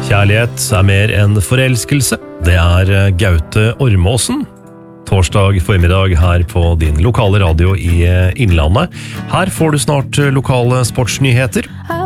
Kjærlighet mer enn forelskelse. Det Gaute Ormåsen. Torsdag formiddag her på din lokale radio i Innlandet. Her får du snart lokale sportsnyheter.